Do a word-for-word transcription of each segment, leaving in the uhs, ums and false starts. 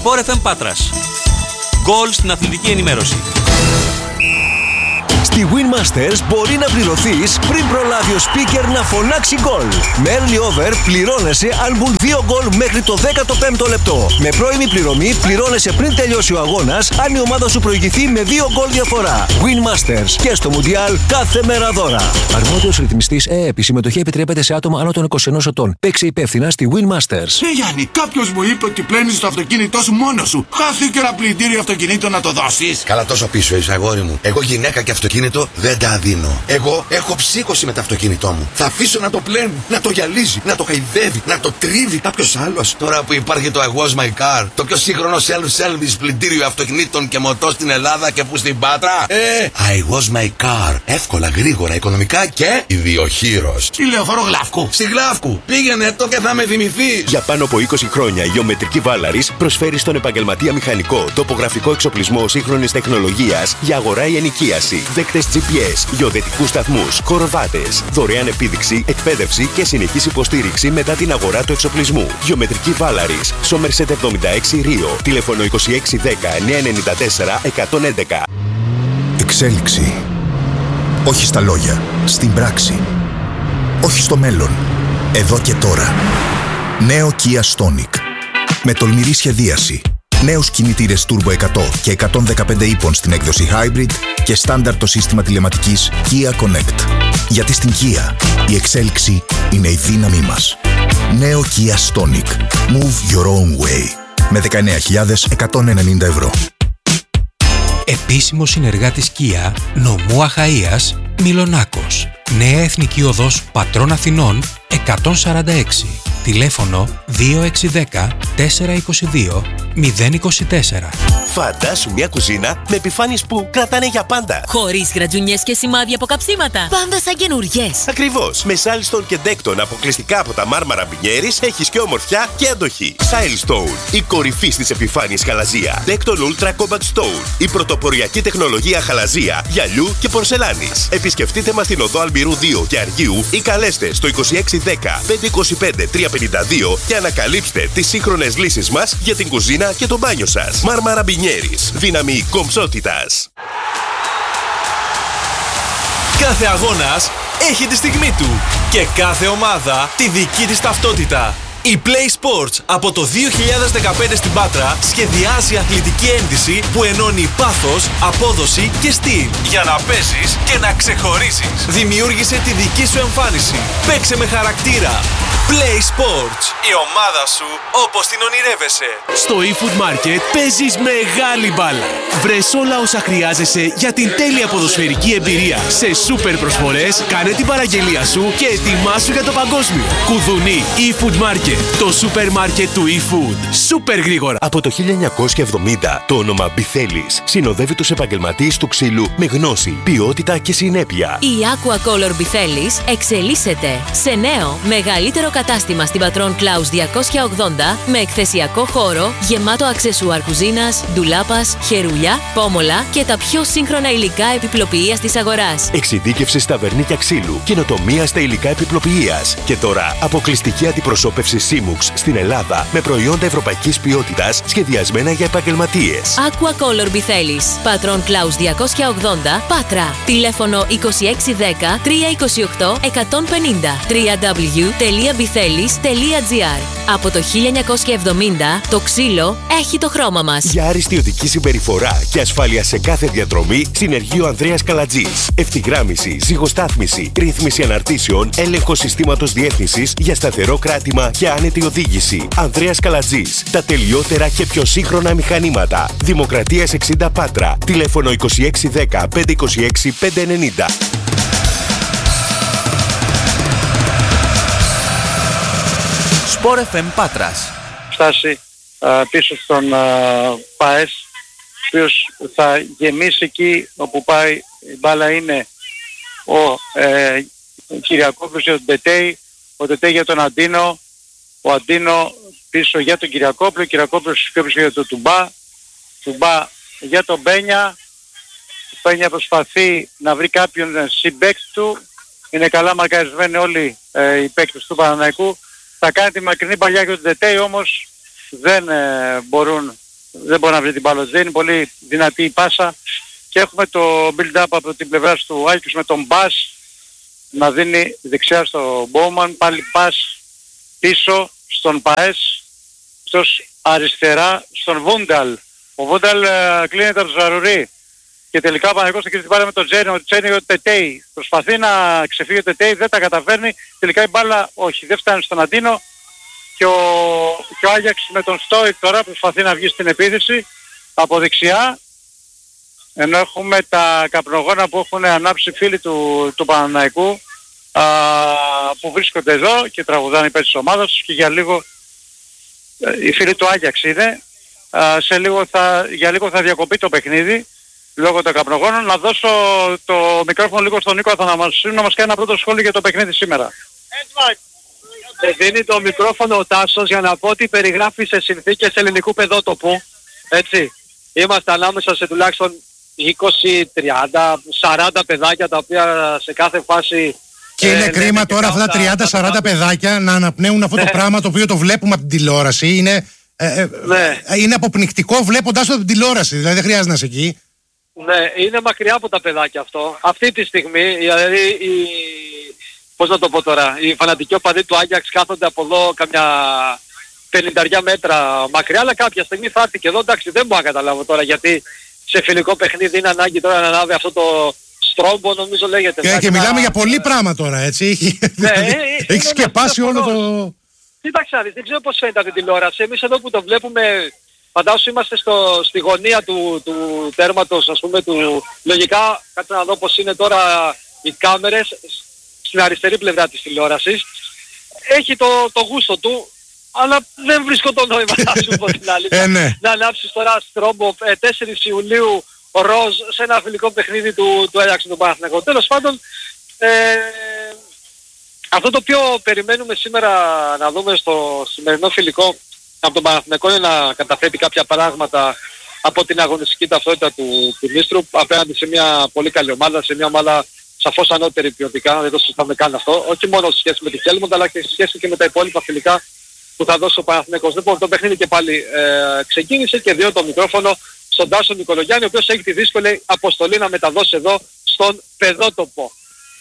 Sport εφ εμ Πάτρας. Γκολ στην αθλητική ενημέρωση. Στη Winmasters μπορεί να πληρωθείς πριν προλάβει ο speaker να φωνάξει γκολ. Με early over πληρώνεσαι αν μπουν δύο γκολ μέχρι το δέκατο πέμπτο λεπτό. Με πρώιμη πληρωμή πληρώνεσαι πριν τελειώσει ο αγώνας αν η ομάδα σου προηγηθεί με δύο γκολ διαφορά. Winmasters και στο Μουντιάλ κάθε μέρα δώρα. Αρμόδιος ρυθμιστής ΕΕΠ. Η συμμετοχή επιτρέπεται σε άτομα άνω των είκοσι ενός ετών. Παίξε υπεύθυνα στη Winmasters. Ναι, Γιάννη, κάποιος μου είπε ότι πλένεις το αυτοκίνητό σου μόνος σου. Χάθηκε ένα πλυντήριο αυτοκινήτων να το δώσεις. Καλά, τόσο πίσω είσαι, αγόρι μου. Εγώ γυναίκα και αυτοκίνητο δεν τα δίνω. Εγώ έχω ψύχωση με το αυτοκίνητό μου. Θα αφήσω να το πλένει, να το γυαλίζει, να το χαϊδεύει, να το τρίβει κάποιος άλλος. Τώρα που υπάρχει το I Was My Car, το πιο σύγχρονο self-service πλυντήριο αυτοκινήτων και μοτό στην Ελλάδα και που στην Πάτρα. Ε, I Was My Car. Εύκολα, γρήγορα, οικονομικά και ιδιοχείρος. Στη Λεωφόρο Γλαύκου. Στη Γλαύκου. Πήγαινε το και θα με θυμηθείς. Για πάνω από είκοσι χρόνια η Γεωμετρική Βάλαρης προσφέρει στον επαγγελματία μηχανικό τοπογραφικό εξοπλισμό σύγχρονης τεχνολογίας για αγορά ή ενοικίαση. Δέκτες τζι πι ες, γεωδετικούς σταθμούς, χοροβάτες, δωρεάν επίδειξη, εκπαίδευση και συνεχής υποστήριξη μετά την αγορά του εξοπλισμού. Γεωμετρική Βάλαρης, Σόμερσετ εβδομήντα έξι Ρίο, τηλέφωνο είκοσι έξι δέκα εννιακόσια ενενήντα τέσσερα εκατόν έντεκα. Εξέλιξη. Όχι στα λόγια, στην πράξη. Όχι στο μέλλον, εδώ και τώρα. Νέο Kia Stonic. Με τολμηρή σχεδίαση. Νέους κινητήρες Turbo εκατό και εκατόν δεκαπέντε ύπων στην έκδοση Hybrid και στάνταρ το σύστημα τηλεματικής Kia Connect. Γιατί στην Kia η εξέλιξη είναι η δύναμή μας. Νέο Kia Stonic. Move your own way. Με δεκαεννέα χιλιάδες εκατόν ενενήντα ευρώ. Επίσημος συνεργάτης Kia, νομού Αχαΐας, Μιλονάκος. Νέα Εθνική Οδός Πατρών Αθηνών εκατόν σαράντα έξι. Τηλέφωνο δύο έξι ένα μηδέν τέσσερα είκοσι δύο μηδέν είκοσι τέσσερα. Φαντάσου μια κουζίνα με επιφάνειες που κρατάνε για πάντα. Χωρίς γρατζουνιές και σημάδια από καψίματα. Πάντα σαν καινούριες. Ακριβώς. Με Silestone και Decton αποκλειστικά από τα μάρμαρα Μπινιέρης έχεις και ομορφιά και αντοχή. Silestone, η κορυφή στις επιφάνειες χαλαζία. Decton Ultra Combat Stone, η πρωτοποριακή τεχνολογία χαλαζία, γυαλιού και πορσελάνης. Επισκεφτείτε μας στην οδό Αλμπυρού δύο και Αργίου ή καλέστε στο είκοσι έξι δέκα πεντακόσια είκοσι πέντε τριακόσια πενήντα δύο και ανακαλύψτε τις σύγχρονες λύσεις μας για την κουζίνα και το μπάνιο σας. Μάρμαρα Μπινιέρης. Δύναμη κομψότητας. Κάθε αγώνας έχει τη στιγμή του και κάθε ομάδα τη δική της ταυτότητα. Η Play Sports από το δύο χιλιάδες δεκαπέντε στην Πάτρα σχεδιάζει αθλητική ένδυση που ενώνει πάθος, απόδοση και στυλ για να παίζεις και να ξεχωρίζεις. Δημιούργησε τη δική σου εμφάνιση. Παίξε με χαρακτήρα. Play Sports. Η ομάδα σου όπως την ονειρεύεσαι. Στο eFood Market παίζεις μεγάλη μπάλα. Βρες όλα όσα χρειάζεσαι για την τέλεια ποδοσφαιρική εμπειρία. Σε σούπερ προσφορές, κάνε την παραγγελία σου και ετοιμάσου για το παγκόσμιο. Κουδουνί eFood Market. Το σούπερ μάρκετ του eFood. Σούπερ γρήγορα. Από το χίλια εννιακόσια εβδομήντα το όνομα Μπιθέλης συνοδεύει τους επαγγελματίες του ξύλου με γνώση, ποιότητα και συνέπεια. Η Aquacolor Μπιθέλης εξελίσσεται σε νέο, μεγαλύτερο κατάστημα στην Πατρών Κλάους διακόσια ογδόντα με εκθεσιακό χώρο γεμάτο αξεσουάρ κουζίνας, ντουλάπας, χερούλια, πόμολα και τα πιο σύγχρονα υλικά επιπλοποιείας της αγοράς. Εξειδίκευση στα βερνίκια ξύλου, καινοτομία στα υλικά επιπλοποιείας και τώρα αποκλειστική αντιπροσώπευση Simux στην Ελλάδα με προϊόντα ευρωπαϊκής ποιότητας σχεδιασμένα για επαγγελματίες. Aquacolor Μπιθέλης, Πατρών Κλάους διακόσια ογδόντα, Πάτρα. Τηλέφωνο είκοσι έξι δέκα τριακόσια είκοσι οκτώ εκατόν πενήντα. double-u double-u double-u τελεία μπιθέλης τελεία τζι άρ. Από το χίλια εννιακόσια εβδομήντα το ξύλο έχει το χρώμα μας. Για άριστη οδική συμπεριφορά και ασφάλεια σε κάθε διαδρομή, συνεργείο Ανδρέας Καλατζής. Ευθυγράμμιση, ζυγοστάθμιση, ρύθμιση αναρτήσεων, έλεγχο συστήματος διεύθυνσης για σταθερό κράτημα και άνετη οδήγηση. Ανδρέας Καλατζής. Τα τελειότερα και πιο σύγχρονα μηχανήματα. Δημοκρατίας εξήντα Πάτρα. Τηλέφωνο είκοσι έξι δέκα πεντακόσια είκοσι έξι πεντακόσια ενενήντα. Sport εφ εμ Πάτρας. Φτάσει α, πίσω στον α, ΠΑΕΣ, ο οποίος θα γεμίσει εκεί όπου πάει η μπάλα. Είναι ο ε, Κυριακόπουλος για τον Τετέι, ο Τετέι για τον Αντίνο, ο Αντίνο πίσω για τον Κυριακόπουλο, ο Κυριακόπουλος πιο πίσω για τον Τουμπά, Τουμπά για τον Μπένια. Ο Μπένια προσπαθεί να βρει κάποιον συμπαίκτη του, είναι καλά μαρκαρισμένοι όλοι ε, οι παίκτες του Παναθηναϊκού. Θα κάνει τη μακρινή παλιά για τον Τετέι, όμως δεν ε, μπορούν δεν μπορεί να βρει την μπάλα. Δεν είναι πολύ δυνατή η πάσα. Και έχουμε το build-up από την πλευρά του Άκης με τον Μπάς να δίνει δεξιά στο Μπόμαν, πάλι πας πίσω στον Παές, αυτός αριστερά στον Βούνταλ. Ο Βούνταλ ε, κλείνεται από το Ζαρουρί και τελικά ο Παναγικός θα κερδίσει την μπάλα με τον Τζέρι, ο Τζέρι ο Τετέι. Προσπαθεί να ξεφύγει ο Τετέι, δεν τα καταφέρνει, τελικά η μπάλα όχι, δεν φτάνει στον Αντίνο και ο, και ο Άγιαξ με τον Στόικ τώρα προσπαθεί να βγει στην επίθεση από δεξιά. Ενώ έχουμε τα καπνογόνα που έχουν ανάψει φίλοι του, του Παναναϊκού α, που βρίσκονται εδώ και τραγουδάνε υπέρ της ομάδας τους και για λίγο ε, οι φίλοι του Άγιαξ είναι. Α, σε λίγο θα, για λίγο θα διακοπεί το παιχνίδι λόγω των καπνογόνων. Να δώσω το μικρόφωνο λίγο στον Νίκο Αθαναμασίου να μας κάνει ένα πρώτο σχόλιο για το παιχνίδι σήμερα. Ε, δίνει το μικρόφωνο ο Τάσος για να πω ότι περιγράφει σε συνθήκες ελληνικού παιδότοπου. Έτσι. Είμαστε ανάμεσα σε τουλάχιστον είκοσι, τριάντα, σαράντα παιδάκια τα οποία σε κάθε φάση... Και είναι ε, κρίμα ναι, τώρα αυτά τα τριάντα σαράντα παιδάκια να αναπνέουν αυτό ναι. το πράγμα το οποίο το βλέπουμε από την τηλεόραση. Είναι, ε, ναι. ε, είναι αποπνικτικό βλέποντάς το από την τηλεόραση, δηλαδή δεν χρειάζεται να είσαι εκεί. Ναι, είναι μακριά από τα παιδάκια αυτό. Αυτή τη στιγμή, δηλαδή, η, πώς να το πω τώρα, οι φανατικοί οπαδοί του Άγιαξ κάθονται από εδώ καμιά πενήντα μέτρα μακριά, αλλά κάποια στιγμή θα έρθει και εδώ, εντάξει δεν μπορώ να καταλάβω τώρα γιατί σε φιλικό παιχνίδι είναι ανάγκη τώρα να ανάβει αυτό το στρόμπο, νομίζω λέγεται. Και, και μιλάμε να... για πολύ πράγμα τώρα, έτσι. Ναι, έχει σκεπάσει όλο το... Κοίταξε, δεν ξέρω πώς φαίνεται αυτή την τηλεόραση. Εμείς εδώ που το βλέπουμε, φαντάσου είμαστε στο, στη γωνία του, του τέρματος, ας πούμε, του... Λογικά, κάτσε να δω πώς είναι τώρα οι κάμερες στην αριστερή πλευρά της τηλεόρασης. Έχει το, το γούστο του, αλλά δεν βρίσκω το νόημα να σου πω την αλήθεια. ε, ναι. Να ανάψεις τώρα στρόμπο ε, τέσσερις Ιουλίου ροζ σε ένα φιλικό παιχνίδι του, του Άγιαξ τον Παναθηναϊκό. Τέλος πάντων, ε, αυτό το οποίο περιμένουμε σήμερα να δούμε στο σημερινό φιλικό από τον Παναθηναϊκό είναι να καταθέτει κάποια πράγματα από την αγωνιστική ταυτότητα του, του Νίστρου απέναντι σε μια πολύ καλή ομάδα, σε μια ομάδα σαφώς ανώτερη ποιοτικά, δεν το συζητάμε καν αυτό, όχι μόνο σε σχέση με τη Χέλμοντ αλλά και σε σχέση και με τα υπόλοιπα φιλικά που θα δώσει ο Παναθηναϊκός. Λοιπόν, το παιχνίδι και πάλι ε, ξεκίνησε και δίνω το μικρόφωνο στον Τάσο Νικολογιάννη, ο οποίος έχει τη δύσκολη αποστολή να μεταδώσει εδώ στον παιδότοπο.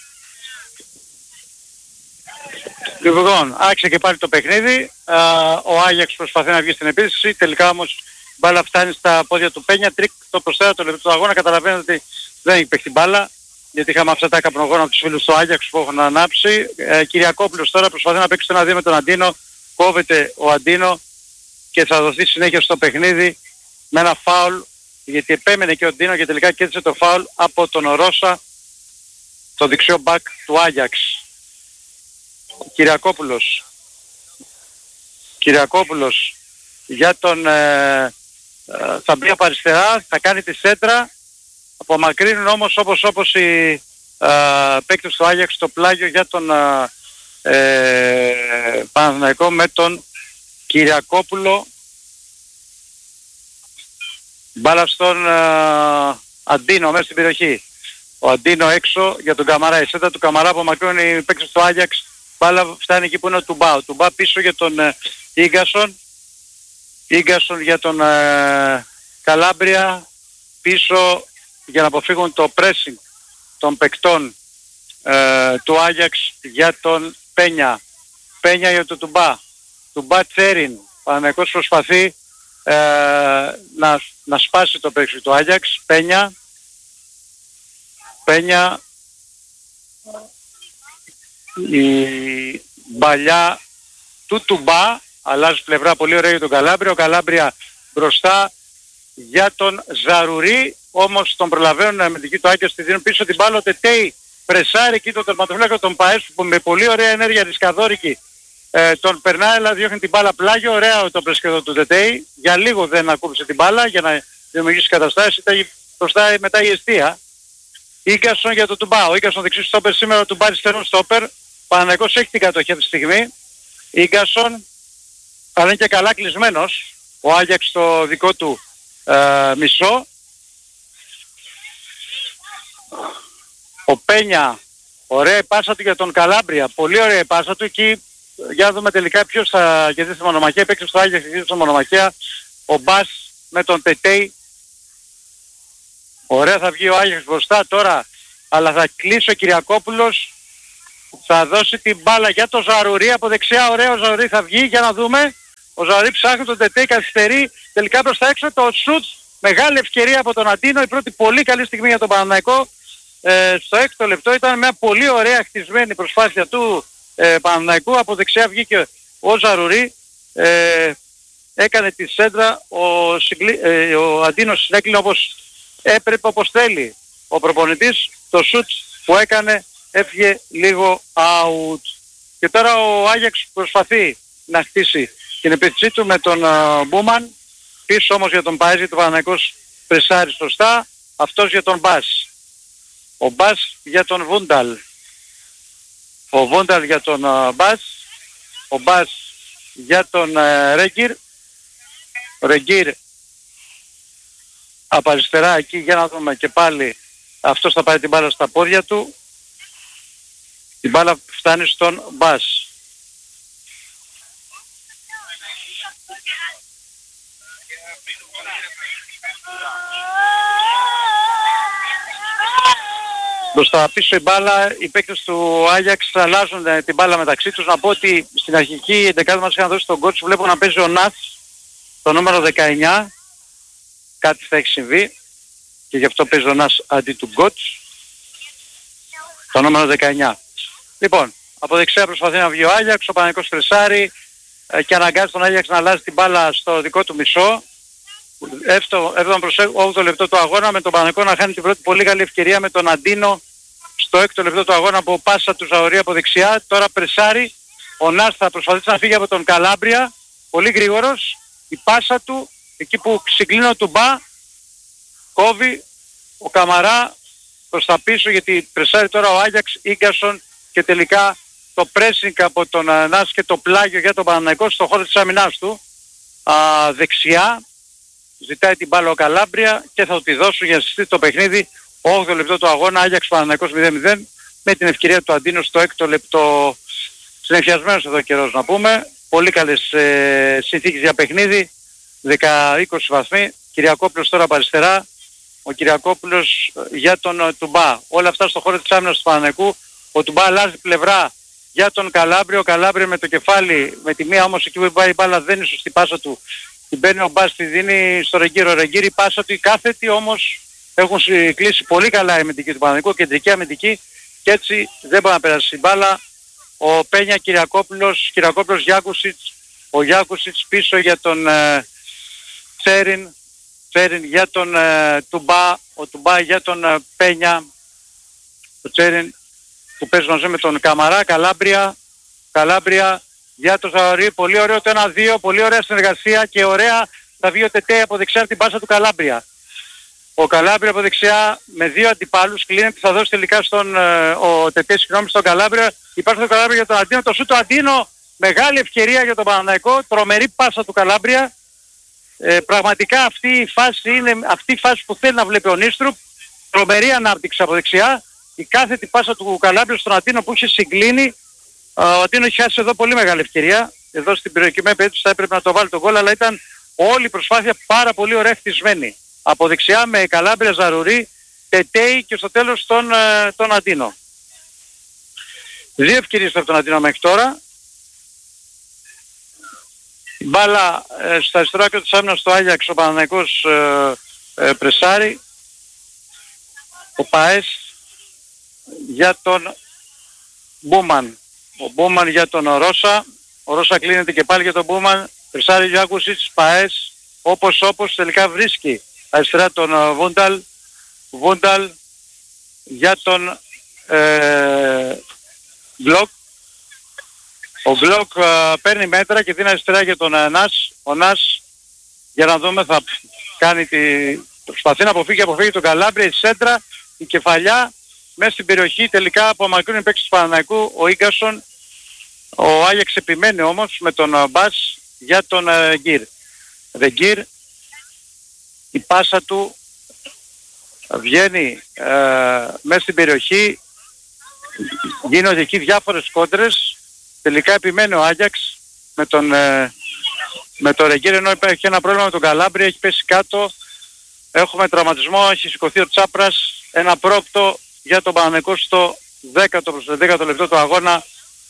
Λοιπόν, άρχισε και πάλι το παιχνίδι. Α, ο Άγιαξ προσπαθεί να βγει στην επίθεση. Τελικά όμως η μπάλα φτάνει στα πόδια του Πένια. Τρίκ το προσθέτω λεπτό του αγώνα. Καταλαβαίνετε ότι δεν έχει παιχτεί μπάλα. Γιατί είχαμε αυτά τα καπνογόνα από τους φίλους του Άγιαξ που έχουν ανάψει. Ε, Κυριακόπουλος τώρα προσπαθεί να παίξει το ένα δύο με τον Αντίνο. Κόβεται ο Αντίνο και θα δοθεί συνέχεια στο παιχνίδι με ένα φάουλ. Γιατί επέμενε και ο Αντίνο και τελικά κέρδισε το φάουλ από τον Ρώσα, το δεξιό μπακ του Άγιαξ. Κυριακόπουλος. Κυριακόπουλος για τον... Ε, ε, θα μπει από αριστερά, θα κάνει τη σέντρα. Απομακρύνουν όμως όπως όπως οι ε, παίκτες του Άγιαξ το πλάγιο για τον ε, ε, Παναθηναϊκό με τον Κυριακόπουλο. Μπάλα στον ε, Αντίνο μέσα στην περιοχή. Ο Αντίνο έξω για τον Καμαρά. Η σέντρα του Καμαρά απομακρύνουν οι παίκτες του Άγιαξ. Μπάλα φτάνει εκεί που είναι ο Τουμπά. Ο Τουμπά πίσω για τον ε, Ίγκασον. Ίγκασον για τον ε, Καλάμπρια. Πίσω για να αποφύγουν το pressing των παικτών ε, του Άγιαξ για τον Πένια. Πένια για τον Τουμπά. Τουμπά Τσέριν. Παναγικός προσπαθεί ε, να, να σπάσει το παίξι του Άγιαξ. Πένια. Πένια. Η μπαλιά του Τουμπά αλλάζει πλευρά, πολύ ωραία για τον Καλάμπρια. Ο Καλάμπρια μπροστά για τον Ζαρουρί, όμως τον προλαβαίνουν με την δική του Άκη, στη δίνουν πίσω την μπάλα. Ο Τετέι πρεσάρει εκεί τον τερματοφύλακα τον Παές που με πολύ ωραία ενέργεια ρισκαδόρικη ε, τον περνάει, αλλά διώχνει την μπάλα πλάγιο. Ωραία το πρεσκεδό του Τετέι, για λίγο δεν ακούμπησε την μπάλα για να δημιουργήσει καταστάσεις, ήταν μπροστά μετά η εστία. Ίγκασον για τον Τουμπά. Ο Ίγκασον δεξί στόπερ σήμερα, ο Τουμπά αριστερό στόπερ. Παναγικός έχει την κατοχή αυτή τη στιγμή. Ίγκασον, αλλά είναι και καλά κλεισμένος. Ο Άγιαξ στο δικό του ε, μισό. Ο Πένια, ωραία η πάσα του για τον Καλάμπρια. Πολύ ωραία η πάσα του. Εκεί για να δούμε τελικά ποιος θα κερδίσει τη μονομαχία. Παίξει στο Άγιαξ και κερδίσει τη μονομαχία. Ο Μπάς με τον Τετέι. Ωραία, θα βγει ο Άγιαξ μπροστά τώρα, αλλά θα κλείσει ο Κυριακόπουλος. Θα δώσει την μπάλα για το Ζαρουρί από δεξιά. Ωραίο, ο Ζαρουρί θα βγει, για να δούμε. Ο Ζαρουρί ψάχνει τον Τετέι, καθυστερεί. Τελικά προς τα έξω το σουτ. Μεγάλη ευκαιρία από τον Αντίνο. Η πρώτη πολύ καλή στιγμή για τον Παναθηναϊκό. Ε, στο έκτο λεπτό ήταν μια πολύ ωραία χτισμένη προσπάθεια του ε, Παναθηναϊκού. Από δεξιά βγήκε ο Ζαρουρί. Ε, έκανε τη σέντρα. Ο, Σιγκλή, ε, ο Αντίνος συνέκλεινε όπως έπρεπε, όπως θέλει ο προπονητής. Το σουτ που έκανε έφυγε λίγο out. Και τώρα ο Άγιαξ προσπαθεί να χτίσει την επίθεσή του με τον uh, Μπούμαν. Πίσω όμως για τον Παέζη, γιατί ο Παναθηναϊκός πρεσάρει σωστά. Αυτός για τον Μπάς. Ο Μπάς για τον Βούνταλ. Ο Βούνταλ για τον uh, Μπάς. Ο Μπάς για τον uh, Ρέγκυρ. Ο Ρέγκυρ από αριστερά εκεί, για να δούμε και πάλι. Αυτός θα πάρει την μπάλα στα πόδια του. Η μπάλα φτάνει στον Μπάς. Μπροστά πίσω η μπάλα, οι παίκτες του Άγιαξ αλλάζουν την μπάλα μεταξύ τους. Να πω ότι στην αρχική εντεκάδα μας είχαν δώσει τον coach, βλέπω να παίζει ο Ναθ, το νούμερο δεκαεννιά. Κάτι θα έχει συμβεί και γι' αυτό παίζει ο Ναθ αντί του coach, το νούμερο δεκαεννιά. Λοιπόν, από δεξιά προσπαθεί να βγει ο Άγιαξ, ο Παναθηναϊκός πρεσάρει ε, και αναγκάζει τον Άγιαξ να αλλάζει την μπάλα στο δικό του μισό. έβδομο προς όγδοο λεπτό του αγώνα, με τον Παναθηναϊκό να χάνει την πρώτη πολύ καλή ευκαιρία με τον Αντίνο στο έκτο λεπτό του αγώνα από πάσα του Ζαουρί από δεξιά. Τώρα πρεσάρει, ο Νάς θα προσπαθήσει να φύγει από τον Καλάμπρια, πολύ γρήγορος, η πάσα του εκεί που συγκλίνω του Μπα, κόβει ο Καμαρά προς τα πίσω, γιατί πρεσάρει τώρα ο Άγιαξ, Ίγκασον, και τελικά το pressing από τον Νάς και το πλάγιο για τον Παναθηναϊκό στο χώρο της άμυνάς του. Α, δεξιά ζητάει την μπάλα ο Καλάμπρια και θα τη δώσουν για να συστήσει το παιχνίδι. όγδοο λεπτό του αγώνα, Άγιαξ Παναθηναϊκός μηδέν μηδέν, με την ευκαιρία του Αντίνου στο έκτο λεπτό. Συνεφιασμένος εδώ καιρός να πούμε, πολύ καλές ε, συνθήκες για παιχνίδι, δέκα είκοσι βαθμοί. Κυριακόπουλος τώρα από αριστερά, ο Κυριακόπουλος για τον uh, Τουμπά. Όλα αυτά στο χώρο της άμυνας του Παναθηναϊκού. Ο Τουμπά αλλάζει πλευρά για τον Καλάμπριο. Ο Καλάμπριο με το κεφάλι, με τη μία όμως εκεί που πάει η μπάλα δεν είναι σωστή πάσα του. Την παίρνει ο Μπάς, τη δίνει στο Ρεγκύρ. Ο Ρεγκύρ η πάσα του, η κάθετη όμως έχουν κλείσει πολύ καλά η αμυντική του Παναθηναϊκού, κεντρική αμυντική, και έτσι δεν μπορεί να περάσει η μπάλα. Ο Πένια Κυριακόπουλος, Κυριακόπουλος Γιάκουσιτς, ο Γιάκουσιτς πίσω για τον ε, Τσέριν, Τσέριν για τον ε, Τουμπά, ο Τουμπά για τον ε, Πένια, ο Τσέριν που παίζει μαζί με τον Καμαρά. Καλάμπρια, Καλάμπρια για τον Ζαωρί, πολύ ωραίο το ένα δύο, πολύ ωραία συνεργασία και ωραία θα βγει ο Τετέ από δεξιά την πάσα του Καλάμπρια. Ο Καλάμπρια από δεξιά με δύο αντιπάλους κλείνεται, θα δώσει τελικά στον ε, ο Τετέ, συγγνώμη, στον Καλάμπρια. Υπάρχει το Καλάμπρια για τον Αντίνο, το σου το Αντίνο, μεγάλη ευκαιρία για τον Παναθηναϊκό, τρομερή πάσα του Καλάμπρια. Ε, πραγματικά αυτή η φάση είναι αυτή η φάση που θέλει να βλέπει ο Νίστρουπ, τρομερή ανάπτυξη από δεξιά. Η κάθετη πάσα του Καλάμπρια στον Αντίνο που είχε συγκλίνει. Ο Αντίνο έχει χάσει εδώ πολύ μεγάλη ευκαιρία. Εδώ στην προκειμένη περίπτωση θα έπρεπε να το βάλει τον γκολ, αλλά ήταν όλη η προσπάθεια πάρα πολύ ωραία χτισμένη. Από δεξιά με Καλάμπρια, Ζαρουρί, Τετέι και στο τέλος τον, τον Αντίνο. Δύο ευκαιρίες από τον Αντίνο μέχρι τώρα. Η μπάλα ε, στα αριστερά και της άμυνας στο Άγιαξ, ο Παναθηναϊκός ε, ε, πρεσάρει. Ο Παές για τον Μπούμαν. Ο Μπούμαν για τον Ρώσα. Ο Ρώσα κλείνεται και πάλι για τον Μπούμαν. Πρεσάρει Γιάκουσιτς, Παές. Όπως όπως τελικά βρίσκει αριστερά τον uh, Βούνταλ. Βούνταλ για τον ε, Γκλοκ. Ο Γκλοκ uh, παίρνει μέτρα και δίνει αριστερά για τον uh, Νας. Ο Νας, για να δούμε, θα κάνει τη... προσπαθεί να αποφύγει, αποφύγει τον Καλάμπρια, η σέντρα, η κεφαλιά μέσα στην περιοχή. Τελικά απομακρύνει παίκτης του Παναθηναϊκού ο Ίγκασον. Ο Άγιαξ επιμένει όμως με τον uh, Μπάς για τον uh, Γκίρ. Ρεγκύρ, η πάσα του βγαίνει ε, μέσα στην περιοχή, γίνονται εκεί διάφορες κόντρες, τελικά επιμένει ο Άγιαξ με τον ε, με το Ρεγκύρ, ενώ υπάρχει ένα πρόβλημα με τον Καλάμπρια, έχει πέσει κάτω. Έχουμε τραυματισμό, έχει σηκωθεί ο Τσάπρας. Ένα πρόκτο για τον Παναθηναϊκό στο δέκατο προς το δέκατο λεπτό του αγώνα.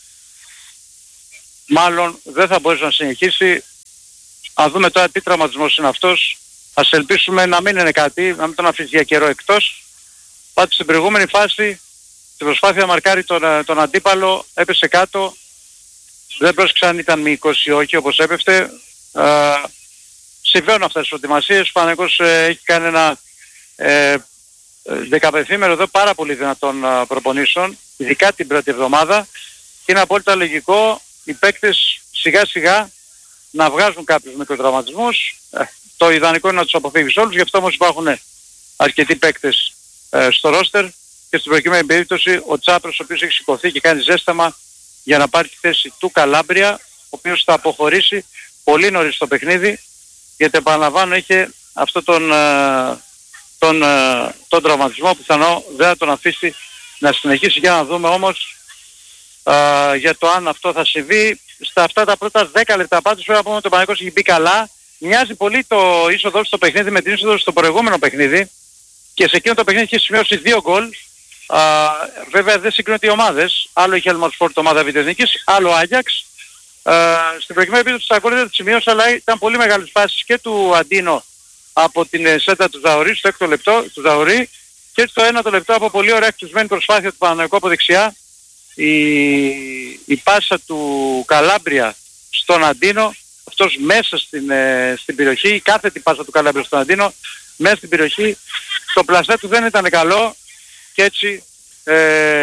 Μάλλον δεν θα μπορέσει να συνεχίσει. Αν δούμε τώρα τι τραυματισμός είναι αυτός. Ας ελπίσουμε να μην είναι κάτι, να μην τον αφήσει για καιρό εκτός. Πάντως στην προηγούμενη φάση, στην προσπάθεια να μαρκάρει τον, τον αντίπαλο, έπεσε κάτω. Δεν πρόσεξα αν ήταν μυϊκός ή όχι, όπως έπεφτε. Ε, συμβαίνουν αυτές τις προετοιμασίες. Ο Παναθηναϊκός ε, έχει κάνει ένα ε, δεκαπενθήμερο εδώ πάρα πολύ δυνατών ε, προπονήσεων, ειδικά την πρώτη εβδομάδα, και είναι απόλυτα λογικό οι παίκτες σιγά σιγά να βγάζουν κάποιους μικροτραυματισμούς. Ε, το ιδανικό είναι να τους αποφύγεις όλους, γι' αυτό όμως υπάρχουν αρκετοί παίκτες ε, στο ρόστερ, και στην προκειμένη περίπτωση ο Τσάπρας, ο οποίος έχει σηκωθεί και κάνει ζέσταμα για να πάρει τη θέση του Καλάμπρια, ο οποίος θα αποχωρήσει πολύ νωρίς στο παιχνίδι, γιατί επαναλαμβάνω είχε αυτό τον, ε, τον, ε, τον τραυματισμό, πιθανό δεν θα τον αφήσει να συνεχίσει. Για να δούμε όμως ε, για το αν αυτό θα συμβεί. Στα αυτά τα πρώτα δέκα λεπτά πάντως πρέπει να πούμε ότι ο Παναθηναϊκός έχει μπει καλά. Μοιάζει πολύ το είσοδο στο παιχνίδι με την είσοδο στο προηγούμενο παιχνίδι, και σε εκείνο το παιχνίδι έχει σημειώσει δύο γκολ. Uh, βέβαια δεν συγκρίνονται οι ομάδες. Άλλο η Helmond Sport, ομάδα Βιτεθνικής, άλλο Άγιαξ. Uh, στην προκειμένη περίπτωση τα γκολ δεν το σημείωσα, αλλά ήταν πολύ μεγάλες φάσεις και του Αντίνο από την σέντα του Ζαουρί στο έκτο λεπτό του Ζαουρί, και στο ένατο λεπτό από πολύ ωραία εκτισμένη προσπάθεια του Παναθηναϊκού από δεξιά. Η, η πάσα του Καλάμπρια στον Αντίνο, αυτός μέσα στην, ε, στην περιοχή, η κάθετη πάσα του Καλάμπρια στον Αντίνο μέσα στην περιοχή. Το πλασέ του δεν ήταν καλό και έτσι ε,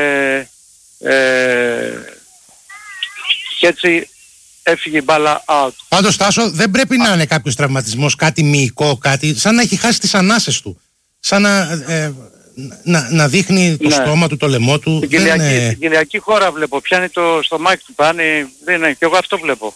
ε, και έτσι έφυγε η μπάλα out. Πάντως Τάσο, δεν πρέπει να είναι κάποιος τραυματισμός, κάτι μυϊκό, κάτι σαν να έχει χάσει τις ανάσες του, σαν να, ε, να, να δείχνει το ναι. στόμα του, το λαιμό του. Την κοιλιακή, είναι... την κοιλιακή χώρα βλέπω, πιάνει το στομάχι του, πάνε, δεν είναι, και εγώ αυτό βλέπω.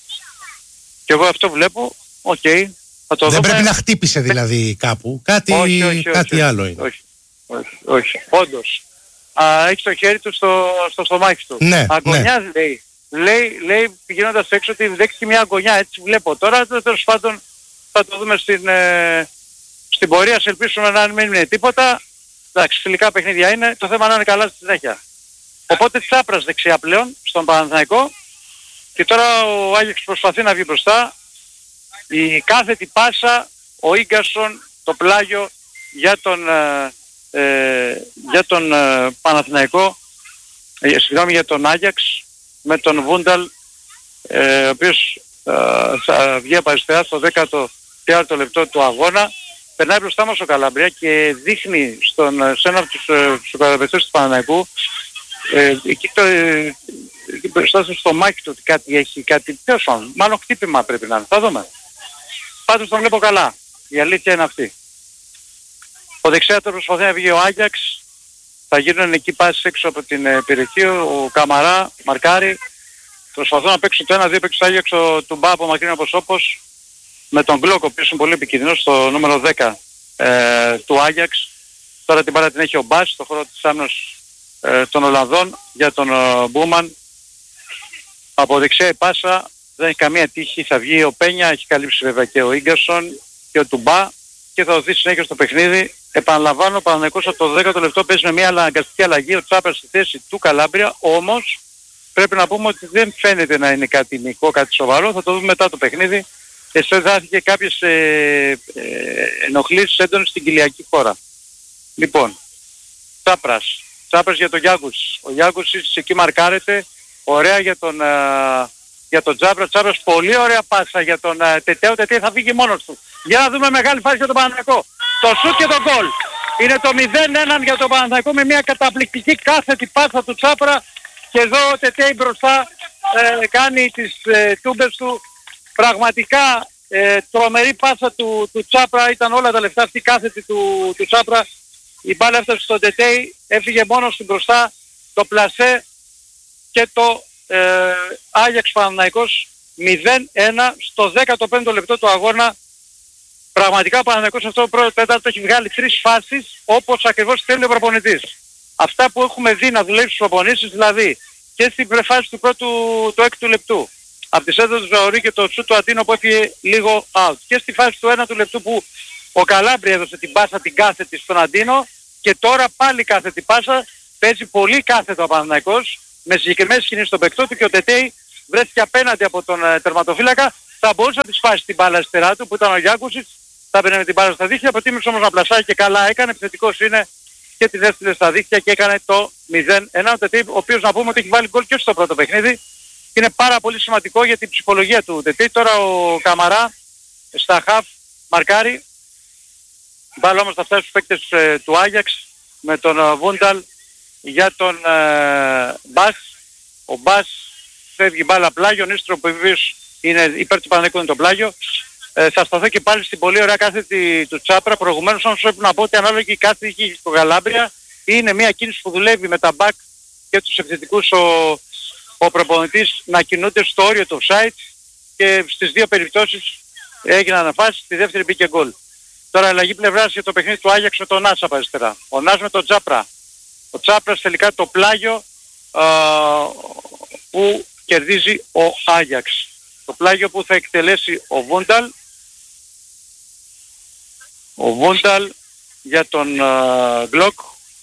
Και εγώ αυτό βλέπω, οκ. Okay. Δεν δούμε... πρέπει να χτύπησε δηλαδή κάπου, κάτι, όχι, όχι, κάτι όχι, άλλο είναι. Όχι, όχι, όχι. Όντως. Α, έχει το χέρι του στο, στο στομάχι του. Ναι, αγωνιάζει ναι. λέει. Λέει, λέει πηγαίνοντας έξω ότι δέχτηκε μια αγωνιά, έτσι βλέπω. Τώρα τέλος πάντων θα το δούμε στην, ε, στην πορεία, σε ελπίσουμε να μην είναι τίποτα. Εντάξει, φιλικά παιχνίδια είναι, το θέμα να είναι καλά στη συνέχεια. Οπότε Τσάπρας δεξιά πλέον στον Παναθηναϊκό, και τώρα ο Άγιαξ προσπαθεί να βγει μπροστά. Η κάθετη πάσα, ο Ίγκασον, το πλάγιο για τον, ε, ε, για τον ε, Παναθηναϊκό, ε, συγγνώμη για τον Άγιαξ, με τον Βούνταλ, ε, ο οποίος ε, θα βγει από αριστερά στο δέκατο τέταρτο λεπτό του αγώνα. Περνάει μπροστά μας ο Καλάμπρια και δείχνει στον, σε ένα από τους καταπληκτές του Παναθηναϊκού, ε, εκεί το, ε, μπροστά στο στομάχι του ότι κάτι έχει, κάτι πιο μάλλον χτύπημα πρέπει να είναι, θα δούμε. Πάντως τον βλέπω καλά, η αλήθεια είναι αυτή. Ο δεξιά τώρα προσπαθεί να βγει ο Άγιαξ, θα γίνουν εκεί πάσεις έξω από την ε, περιοχή, ο Καμαρά μαρκάρει, προσπαθούν να παίξουν το ένα δύο, παίξουν το Άγιαξ του Μπά από μακρύνο όπως όπως, με τον Γκλόκ, ο οποίος είναι πολύ επικίνδυνος, στο νούμερο δέκα ε, του Άγιαξ. Τώρα την πάρα την έχει ο Μπάς, στο χώρο της άμυνας ε, των Ολλανδών, για τον ε, Μπούμαν. Από δεξιά η πάσα, δεν έχει καμία τύχη, θα βγει ο Πένια, έχει καλύψει βέβαια και ο Ίγκασον και ο Τουμπά, και θα δοθεί συνέχεια στο παιχνίδι. Επαναλαμβάνω, ο Παναθηναϊκός από το δέκατο λεπτό παίζει με μια αναγκαστική αλλαγή, ο Τσάπρας στη θέση του Καλάμπρια, όμως πρέπει να πούμε ότι δεν φαίνεται να είναι κάτι μυϊκό, κάτι σοβαρό, θα το δούμε μετά το παιχνίδι. Εσφεδάθηκε κάποιες ε, ε, ενοχλήσεις έντονες στην κοιλιακή χώρα. Λοιπόν, Τσάπρας, Τσάπρας για τον Γιάγκουτσιτς, ο Γιάγκουτσιτς εκεί μαρκάρεται, ωραία για τον... Ε, για τον Τσάπρα, Τσάπρας πολύ ωραία πάσα για τον uh, Τετέο, Τετέο θα φύγει μόνος του. Για να δούμε μεγάλη φάση για τον Παναθηναϊκό. Το σούτ και το γκολ. Είναι το μηδέν ένα για τον Παναθηναϊκό με μια καταπληκτική κάθετη πάσα του Τσάπρα, και εδώ ο Τετέι μπροστά ε, κάνει τις ε, τούμπες του. Πραγματικά ε, τρομερή πάσα του, του Τσάπρα, ήταν όλα τα λεφτά αυτή η κάθετη του, του Τσάπρα. Η μπάλα έφτασε στον Τετέι, έφυγε μόνος του μπροστά, το πλασέ και το Ε, Άγιαξ Παναθηναϊκός μηδέν ένα στο δέκατο πέμπτο λεπτό του αγώνα. Πραγματικά ο Παναθηναϊκός αυτό το πρώτο τέταρτο έχει βγάλει τρεις φάσεις όπως ακριβώς θέλει ο προπονητής. Αυτά που έχουμε δει να δουλεύει στις προπονήσεις, δηλαδή και στην φάση του πρώτου του έκτου λεπτού, από τη σέντα του Ζαουρί και το σουτ του Αντίνο που έφυγε λίγο out. Και στη φάση του ένατου λεπτού που ο Καλάμπρια έδωσε την πάσα την κάθετη στον Αντίνο και τώρα πάλι κάθετη πάσα, παίζει πολύ κάθετο ο Παναθηναϊκός με συγκεκριμένες κινήσεις στον παικτό του και ο Τετέι βρέθηκε απέναντι από τον ε, τερματοφύλακα. Θα μπορούσε να τη σπάσει την μπάλα αριστερά του που ήταν ο Γιάκουσιτς, θα έπαιρνε με την μπάλα στα δίχτυα, προτίμησε όμως να πλασάει και καλά έκανε, επιθετικός είναι και τη δεύτερη στα δίχτυα και έκανε το μηδέν ένα. Ο Τετέι, ο οποίος να πούμε ότι έχει βάλει γκολ και στο πρώτο παιχνίδι, είναι πάρα πολύ σημαντικό για την ψυχολογία του Τετέι. Τώρα ο Καμαρά στα χαφ μαρκάρει, μπάλα όμως θα φτάσει στους παίκτες ε, του Άγιαξ με τον ε, Βούνταλ για τον ε, Μπας. Ο Μπας φεύγει μπάλα πλάγιο, ο Νίστρο που επίσης είναι υπέρ του Παναθηναϊκού είναι το πλάγιο. Ε, θα σταθώ και πάλι στην πολύ ωραία κάθετη του Τσάπρα. Προηγουμένως όμως πρέπει να πω ότι ανάλογη κάθετη έχει στο Γαλάμπρια είναι μια κίνηση που δουλεύει με τα back και τους επιθετικούς ο, ο προπονητής να κινούνται στο όριο του offside και στις δύο περιπτώσεις έγιναν αναφάσεις, στη δεύτερη μπήκε γκολ. Τώρα αλλαγή πλευράς για το παιχνίδι του Άγιαξ με τον Νάς από αριστερά. Ο Νάς με τον Τσάπρα. Ο Τσάπρας τελικά το πλάγιο α, που κερδίζει ο Άγιαξ. Το πλάγιο που θα εκτελέσει ο Βούνταλ. Ο Βούνταλ για τον Γκλοκ.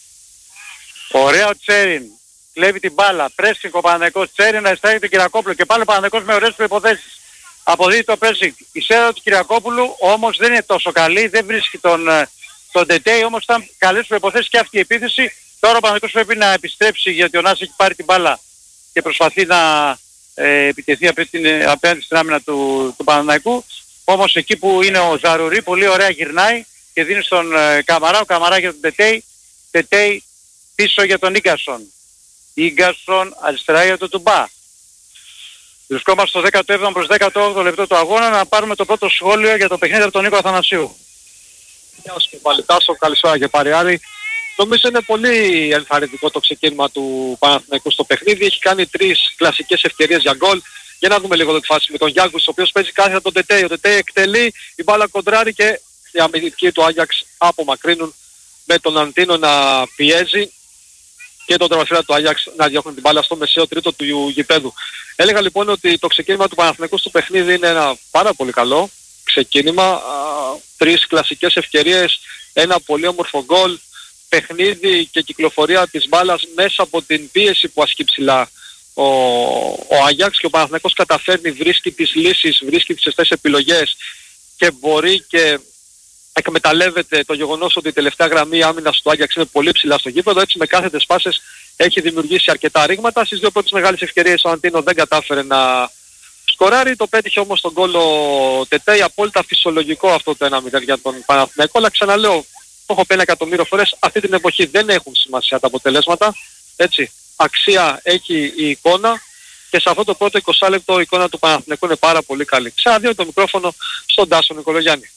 Ωραίο Τσέριν. Κλέβει την μπάλα. Πρέσινγκ ο Παναθηναϊκός. Τσέριν να ειστάγει τον Κυριακόπουλο. Και πάλι ο Παναθηναϊκός με ωραίες προϋποθέσεις. Αποδίδει το pressing. Η σέδα του Κυριακόπουλου όμως δεν είναι τόσο καλή. Δεν βρίσκει τον, τον Τετέι. Όμως ήταν καλές προϋποθέσεις και αυτή η επίθεση. Τώρα ο Παναθηναϊκός πρέπει να επιστρέψει γιατί ο Νάς έχει πάρει την μπάλα και προσπαθεί να ε, επιτεθεί απέναντι στην άμυνα του, του Παναθηναϊκού. Όμως εκεί που είναι ο Ζαρουρί πολύ ωραία γυρνάει και δίνει στον ε, Καμαρά. Ο Καμαρά για τον Τετέι. Τετέι πίσω για τον Ίγκασον. Ίγκασον αριστερά για τον Τουμπά. Βρισκόμαστε στο δέκατο έβδομο προς δέκατο όγδοο λεπτό του αγώνα να πάρουμε το πρώτο σχόλιο για το παιχνίδι από τον Νίκο Αθανασίου. Γεια σου Παλιτάσο, καλησπέρα και Παριάρη. Νομίζω είναι πολύ ενθαρρυντικό το ξεκίνημα του Παναθηναϊκού στο παιχνίδι. Έχει κάνει τρεις κλασικές ευκαιρίες για γκολ. Για να δούμε λίγο το εκφάση με τον Γιάνγκους, ο οποίος παίζει κάθετα τον Τετέι. Ο Τετέι εκτελεί, η μπάλα κοντράρει και οι αμυντικοί του Άγιαξ απομακρύνουν με τον Αντίνο να πιέζει και τον τερματοφύλακα του Άγιαξ να διώχνουν την μπάλα στο μεσαίο τρίτο του γηπέδου. Έλεγα λοιπόν ότι το ξεκίνημα του Παναθηναϊκού στο παιχνίδι είναι ένα πάρα πολύ καλό ξεκίνημα. Α, τρεις κλασικές ευκαιρίες, ένα πολύ όμορφο γκολ, παιχνίδι και κυκλοφορία της μπάλας μέσα από την πίεση που ασκεί ψηλά ο, ο Άγιαξ και ο Παναθηναϊκός καταφέρνει, βρίσκει τις λύσεις, βρίσκει τις σωστές επιλογές και μπορεί και εκμεταλλεύεται το γεγονός ότι η τελευταία γραμμή άμυνας του Άγιαξ είναι πολύ ψηλά στο γήπεδο. Έτσι με κάθετες πάσες έχει δημιουργήσει αρκετά ρήγματα. Στις δύο πρώτες μεγάλες ευκαιρίες ο Αντίνο δεν κατάφερε να σκοράρει. Το πέτυχε όμως τον γκολ ο Τετέι. Απόλυτα φυσιολογικό αυτό το ένα μηδέν για τον Παναθηναϊκό. Αλλά ξαναλέω, το έχω πει ένα εκατομμύριο φορές, αυτή την εποχή δεν έχουν σημασία τα αποτελέσματα. Έτσι, αξία έχει η εικόνα. Και σε αυτό το πρώτο είκοσι λεπτό η εικόνα του Παναθηναϊκού είναι πάρα πολύ καλή. Ξαναδίνω το μικρόφωνο στον Τάσο Νικολογιάννη.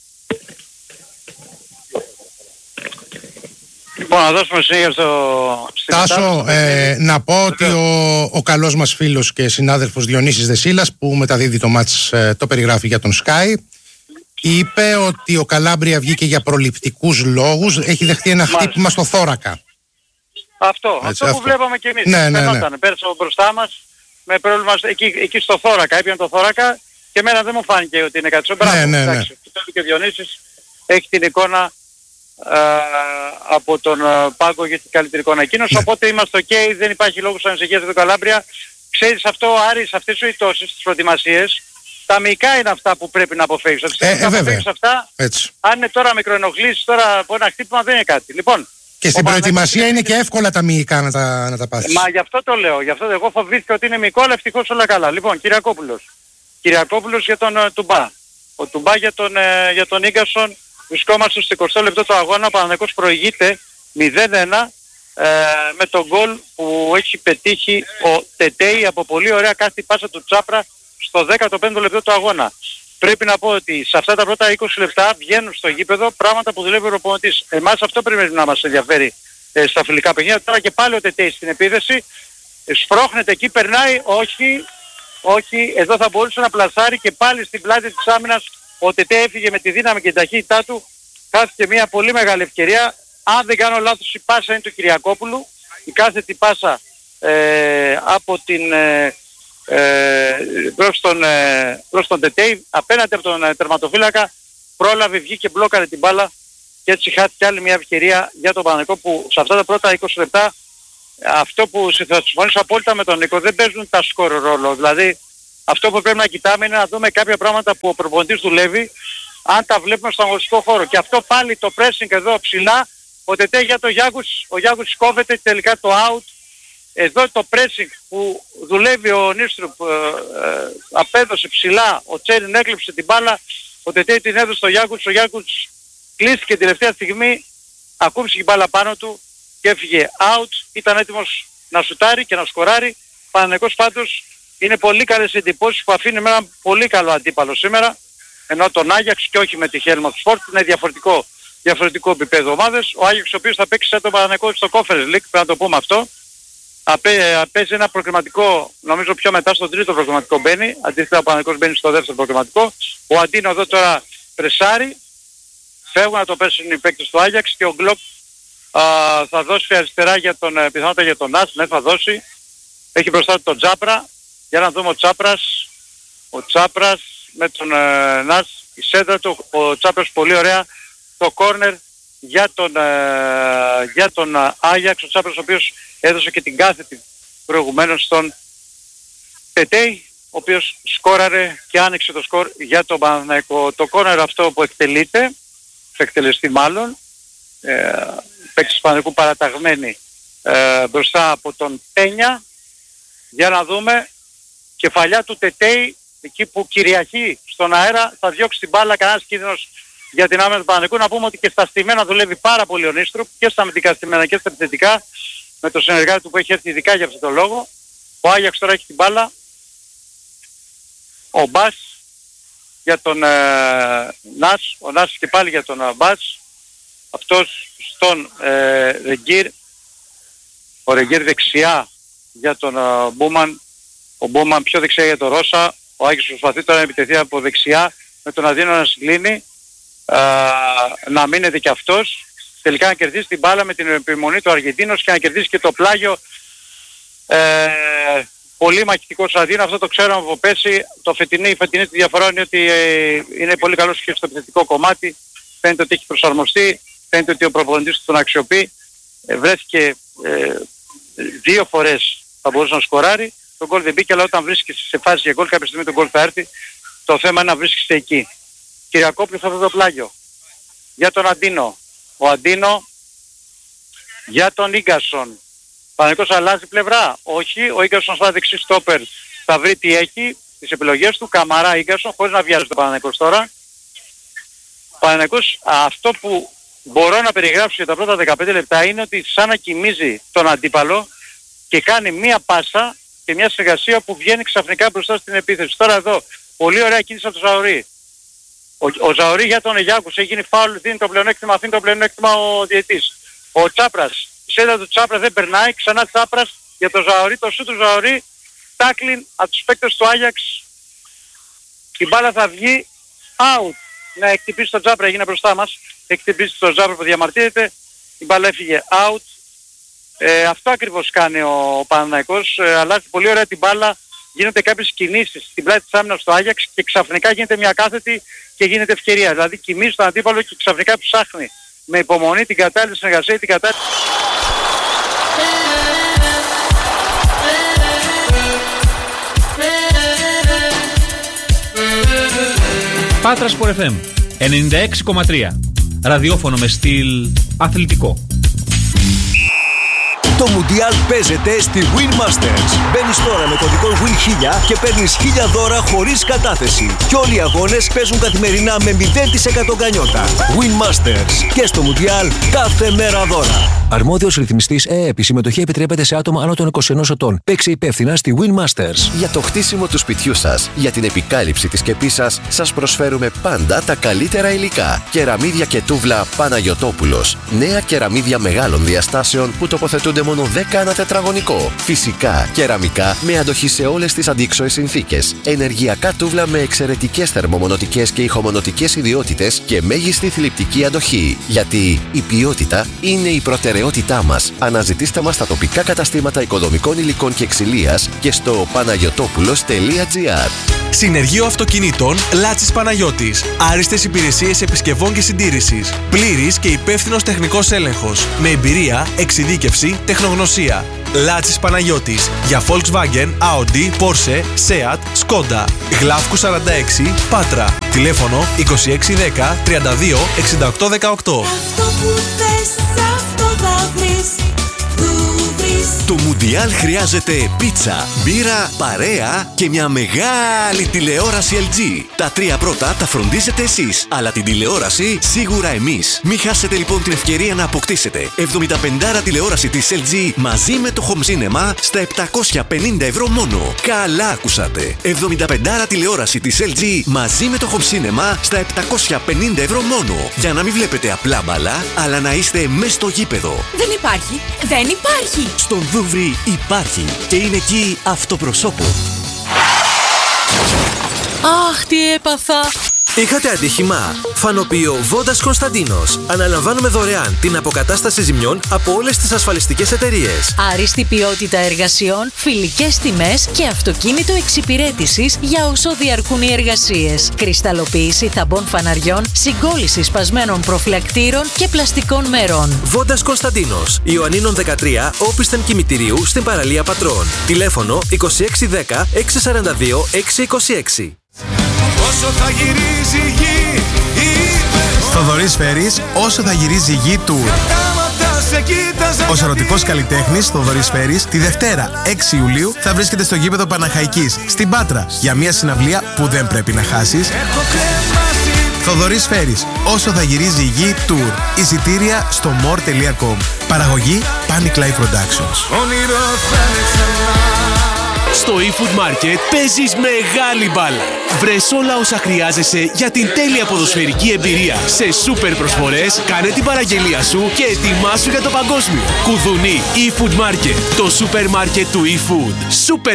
Λοιπόν, να δώσουμε συνέχεια στο... Τάσο, ε, να πω ότι ο, ο καλός μας φίλος και συνάδελφος Διονύσης Δεσίλας που μεταδίδει το μάτς, ε, το περιγράφει για τον Sky, είπε ότι ο Καλάμπρια βγήκε για προληπτικούς λόγους, έχει δεχτεί ένα Μάλιστα. χτύπημα στο θώρακα. Αυτό, Έτσι, αυτό, αυτό που βλέπαμε και εμείς. Ναι, ναι, ναι. Πέρασε μπροστά μας με πρόβλημα εκεί, εκεί στο θώρακα, έπιανε το θώρακα και εμένα δεν μου φάνηκε ότι είναι κάτι σοβαρό. Ναι, ναι, ναι. Εντάξει, και ο Διονύσης έχει την εικόνα Uh, από τον uh, Πάγκο για την καλύτερη εικόνα εκείνος, ναι. Οπότε είμαστε ok, δεν υπάρχει λόγος ανησυχίας για τον Καλάμπρια. Ξέρεις αυτό, Άρη, σε αυτές τις περιπτώσεις, τις προετοιμασίες, τα μυϊκά είναι αυτά που πρέπει να αποφεύγεις. Ε, ε, να αποφεύγεις αυτά, έτσι. Αν είναι τώρα μικροενοχλήσεις, τώρα από ένα χτύπημα δεν είναι κάτι. Λοιπόν, και στην προετοιμασία είναι και εύκολα τα μυϊκά να τα, να τα πάθεις. Μα γι' αυτό το λέω, γι' αυτό εγώ φοβήθηκα ότι είναι μυϊκό, αλλά ευτυχώς όλα καλά. Λοιπόν, Κυριακόπουλος. Κυριακόπουλος για τον uh, Τουμπά. Ο Τουμπά για τον, uh, για τον Ίγκασον. Βρισκόμαστε στο εικοστό λεπτό του αγώνα, ο Παναθηναϊκός προηγείται μηδέν ένα ε, με τον γκολ που έχει πετύχει ο Τετέι από πολύ ωραία κάθετη πάσα του Τσάπρα στο δέκατο πέμπτο λεπτό του αγώνα. Πρέπει να πω ότι σε αυτά τα πρώτα είκοσι λεπτά βγαίνουν στο γήπεδο πράγματα που δουλεύει ο προπονητής. Εμάς αυτό πρέπει να μας ενδιαφέρει ε, στα φιλικά παιχνίδια. Τώρα και πάλι ο Τετέι στην επίθεση, ε, σπρώχνεται εκεί, περνάει, όχι, όχι, εδώ θα μπορούσε να πλασάρει και πάλι στην πλάτη της άμυνας. Ο Τετέι έφυγε με τη δύναμη και την ταχύτητά του, χάθηκε μια πολύ μεγάλη ευκαιρία. Αν δεν κάνω λάθος η πάσα είναι του Κυριακόπουλου, η κάθετη πάσα ε, από την, ε, ε, προς τον, ε, προς τον Τετέι, απέναντι από τον ε, τερματοφύλακα, πρόλαβε, βγήκε, μπλόκαρε την μπάλα και έτσι χάθηκε άλλη μια ευκαιρία για τον Παναθηναϊκό που σε αυτά τα πρώτα είκοσι λεπτά, αυτό που θα συμφωνήσω απόλυτα με τον Νίκο, δεν παίζουν τα σκορ ρόλο. Δηλαδή αυτό που πρέπει να κοιτάμε είναι να δούμε κάποια πράγματα που ο προπονητής δουλεύει, αν τα βλέπουμε στον αγωνιστικό χώρο. Και αυτό πάλι το pressing εδώ ψηλά, ο Τετέι για το Γιάγκους, ο Γιάγκους κόβεται τελικά το out. Εδώ το pressing που δουλεύει ο Νίστρουπ, ε, ε, απέδωσε ψηλά, ο Τσέριν έκλειψε την μπάλα, ο Τετέι την έδωσε στο Γιάγκους, ο Γιάγκους κλείστηκε τελευταία στιγμή, ακούμπησε την μπάλα πάνω του και έφυγε out, ήταν έτοιμος να σουτάρει και να σκοράρει. Παναθηναϊκός πάντως είναι πολύ καλές εντυπώσεις που αφήνει με έναν πολύ καλό αντίπαλο σήμερα, ενώ τον Άγιαξ και όχι με τη Helmond Sport, είναι διαφορετικό, διαφορετικό επίπεδο ομάδες. Ο Άγιαξ ο οποίος θα παίξει σαν τον Παναθηναϊκό στο Conference League, πρέπει να το πούμε αυτό. Απέ, παίζει ένα προκριματικό, νομίζω πιο μετά στο τρίτο προκριματικό μπαίνει, αντίθετα ο Παναθηναϊκός μπαίνει στο δεύτερο προκριματικό. Ο Αντίνο εδώ τώρα πρεσάρει, φεύγουν να το πέσουν οι παίκτες του Άγιαξ και ο Γκλοκ θα δώσει αριστερά για τον, πιθανότητα για τον Νας, ναι θα δώσει. Έχει μπροστά του τον Τσάπρα, για να δούμε ο Τσάπρας, ο Τσάπρας με τον ε, Νας, η σέντρα του, ο Τσάπρας πολύ ωραία, το κόρνερ για τον, ε, για τον ε, Άγιαξ, ο Τσάπρας ο οποίος έδωσε και την κάθετη προηγουμένως στον Τετέι, ο οποίος σκόραρε και άνοιξε το σκορ για τον Παναθηναϊκό. Το κόρνερ αυτό που εκτελείται, θα εκτελεστεί μάλλον, ε, παίκτης του Παναθηναϊκού παραταγμένη ε, μπροστά από τον Πένια, για να δούμε, κεφαλιά του Τετέι, εκεί που κυριαρχεί στον αέρα, θα διώξει την μπάλα, κανένας κίνδυνος για την άμυνα του Παναθηναϊκού. Να πούμε ότι και στα στημένα δουλεύει πάρα πολύ ο Νίστρουπ, και στα αμυντικά στημένα και στα επιθετικά, με το συνεργάτη του που έχει έρθει ειδικά για αυτόν τον λόγο. Ο Άγιαξ τώρα έχει την μπάλα, ο Μπάς για τον ε, Νας, ο Νας και πάλι για τον ε, Μπάς, αυτός στον ε, Ρεγκίρ, ο Ρεγκίρ δεξιά για τον uh, Μπούμαν, ο Μπούμαν πιο δεξιά για τον Ρώσα, ο Άγιος προσπαθεί τώρα να επιτεθεί από δεξιά με τον Αδίνο να συγκλίνει, uh, να μείνεται και αυτός, τελικά να κερδίσει την μπάλα με την επιμονή του Αργεντίνος και να κερδίσει και το πλάγιο. Ε, πολύ μαχητικός Αδίνο, αυτό το ξέραμε από πέρσι. Το φετινή, η φετινή τη διαφορά είναι ότι ε, είναι πολύ καλός και στο επιθετικό κομμάτι, φαίνεται ότι έχει προσαρμοστεί, φαίνεται ότι ο προπονητής του τον αξιοποιεί, ε, βρέθηκε ε, δύο φορές θα μπορούσε να σκοράρει, το γκολ δεν μπήκε, αλλά όταν βρίσκεσαι σε φάση για γκολ κάποια στιγμή το γκολ θα έρθει, το θέμα είναι να βρίσκεσαι εκεί. Κυριακόπουλος αυτό το πλάγιο για τον Αντίνο, ο Αντίνο για τον Ίγκασον. Παναθηναϊκός αλλάζει πλευρά, όχι, ο Ίγκασον στα δεξί στόπερ θα βρει τι έχει, τις επιλογές του, Καμαρά Ίγκασον, χωρίς να βιάζει τον Παναθηναϊκός τώρα. Παναθηναϊκός, αυτό που μπορώ να περιγράψω για τα πρώτα δεκαπέντε λεπτά είναι ότι σαν να κοιμίζει τον αντίπαλο και κάνει μία πάσα και μια συνεργασία που βγαίνει ξαφνικά μπροστά στην επίθεση. Τώρα εδώ, πολύ ωραία κίνηση από τον Ζαωρί. Ο, ο Ζαωρί για τον Γιάκους έχει γίνει φάουλ, δίνει το πλεονέκτημα, αφήνει το πλεονέκτημα ο διαιτής. Ο Τσάπρας, η σέντα του Τσάπρα δεν περνάει, ξανά Τσάπρας για τον Ζαωρί, το σου του Ζαωρί, τάκλιν από τους παίκτες του Άγιαξ. Η μπάλα θα βγει out. Να εκτυπήσει τον Τσάπρα, έγινε μπροστά μας. Εκτυπήσει τον Τσάπρα που διαμαρτύρεται, η μπάλα έφυγε out. Ε, αυτό ακριβώς κάνει ο Παναθηναϊκός, ε, αλλάζει πολύ ωραία την μπάλα, γίνονται κάποιες κινήσεις στην πλάτη της άμυνας στο Άγιαξ και ξαφνικά γίνεται μια κάθετη και γίνεται ευκαιρία. Δηλαδή κοιμίζει τον αντίπαλο και ξαφνικά ψάχνει με υπομονή την κατάλληλη συνεργασία, την κατάλληλη... Πάτρα Sport εφ εμ ενενήντα έξι κόμμα τρία. Ραδιόφωνο με στυλ αθλητικό. Το Μουντιάλ παίζεται στη Win Masters. Μπαίνεις τώρα με κωδικό Win χίλια και παίρνεις χίλια δώρα χωρίς κατάθεση. Και όλοι οι αγώνες παίζουν καθημερινά με μηδέν τοις εκατό γκανιότα. Win Masters. Και στο Μουντιάλ κάθε μέρα δώρα. Αρμόδιος ρυθμιστής ΕΕΠ. Η συμμετοχή επιτρέπεται σε άτομα άνω των είκοσι ενός ετών. Παίξε υπεύθυνα στη Win Masters. Για το χτίσιμο του σπιτιού σας, για την επικάλυψη της σκεπής σας, σας προσφέρουμε πάντα τα καλύτερα υλικά. Κεραμίδια και τούβλα Παναγιωτόπουλος. Νέα κεραμίδια μεγάλων διαστάσεων που τοποθετούνται μόνο δέκα ανά τετραγωνικό. Φυσικά, κεραμικά με αντοχή σε όλες τις αντίξωες συνθήκες. Ενεργειακά τούβλα με εξαιρετικές θερμομονωτικές και ηχομονωτικές ιδιότητες και μέγιστη θλιπτική αντοχή. Γιατί η ποιότητα είναι η προτεραιότητά μας. Αναζητήστε μας στα τοπικά καταστήματα οικοδομικών υλικών και ξυλίας και στο παναγιωτόπουλος τελεία τζι άρ. Συνεργείο Αυτοκινήτων Λάτσης Παναγιώτης. Άριστες υπηρεσίες επισκευών και συντήρησης. Πλήρης και υπεύθυνος τεχνικός έλεγχος. Με εμπειρία, εξειδίκευση, τεχνογνωσία. Λάτσης Παναγιώτης. Για Volkswagen, Audi, Porsche, Seat, Skoda. Γλάφκου σαράντα έξι, Πάτρα. Τηλέφωνο είκοσι έξι δέκα τριάντα δύο εξήντα οκτώ δεκαοκτώ. Το Μουντιάλ χρειάζεται πίτσα, μπύρα, παρέα και μια μεγάλη τηλεόραση ελ τζι. Τα τρία πρώτα τα φροντίζετε εσείς, αλλά την τηλεόραση σίγουρα εμείς. Μην χάσετε λοιπόν την ευκαιρία να αποκτήσετε εβδομήντα πέντε άρα τηλεόραση της ελ τζι μαζί με το Home Cinema στα επτακόσια πενήντα ευρώ μόνο. Καλά ακούσατε! εβδομήντα πέντε άρα τηλεόραση της ελ τζι μαζί με το Home Cinema στα επτακόσια πενήντα ευρώ μόνο. Για να μην βλέπετε απλά μπαλά, αλλά να είστε μες στο γήπεδο. Δεν υπάρχει! Δεν υπάρχει! Στον Δούβρι υπάρχει και είναι εκεί αυτοπροσώπου. Αχ, τι έπαθα! Είχατε ατύχημα? Φανοποιείο Βόντας Κωνσταντίνος. Αναλαμβάνουμε δωρεάν την αποκατάσταση ζημιών από όλες τις ασφαλιστικές εταιρείες. Άριστη ποιότητα εργασιών, φιλικές τιμές και αυτοκίνητο εξυπηρέτησης για όσο διαρκούν οι εργασίες. Κρυσταλλοποίηση θαμπών φαναριών, συγκόλληση σπασμένων προφυλακτήρων και πλαστικών μέρων. Βόντας Κωνσταντίνος. Ιωαννίνων δεκατρία, όπισθεν κημητηρίου στην παραλία Πατρών. Τηλέφωνο είκοσι έξι δέκα εξακόσια σαράντα δύο εξακόσια είκοσι έξι. Όσο θα γυρίζει η γη, Θοδωρής Φέρης, όσο θα γυρίζει η γη tour. Ο σαρωτικός καλλιτέχνης Θοδωρής Φέρης τη Δευτέρα έξι Ιουλίου θα βρίσκεται στο γήπεδο Παναχαϊκής στην Πάτρα για μια συναυλία που δεν πρέπει να χάσεις. Θοδωρής Φέρης, όσο θα γυρίζει η γη tour. Εισιτήρια στο more τελεία com. Παραγωγή Panic Live Productions. Στο eFood Market παίζεις μεγάλη μπάλα. Βρες όλα όσα χρειάζεσαι για την τέλεια ποδοσφαιρική εμπειρία. Σε σούπερ προσφορές, κάνε την παραγγελία σου και ετοιμάσου για το παγκόσμιο. Κουδουνί eFood Market, το σούπερ μάρκετ του eFood. Σούπερ